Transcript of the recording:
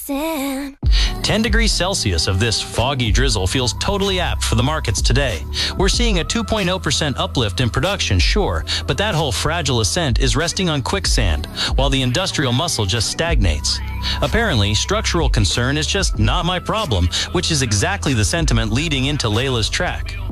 sand. 10 degrees Celsius of this foggy drizzle feels totally apt for the markets today. We're seeing a 2.0% uplift in production, sure, but that whole fragile ascent is resting on quicksand, while the industrial muscle just stagnates. Apparently, structural concern is just not my problem, which is exactly the sentiment leading into Layla's track.